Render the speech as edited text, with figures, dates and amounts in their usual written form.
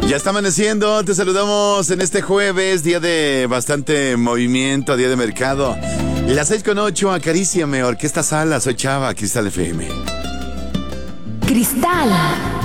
Ya está amaneciendo, te saludamos en este jueves, día de bastante movimiento, día de mercado. Las 6:08, acaríciame, Orquesta Sala, soy Chava, Cristal FM. Cristal